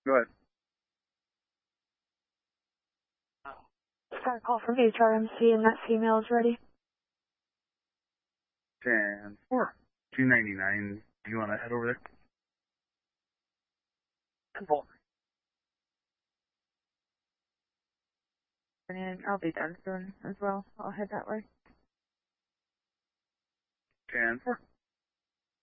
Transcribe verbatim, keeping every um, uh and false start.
Go ahead. Got a call from H R M C and that female is ready. ten four. two ninety-nine. Do you want to head over there? ten four. And I'll be done soon as well. I'll head that way. ten four.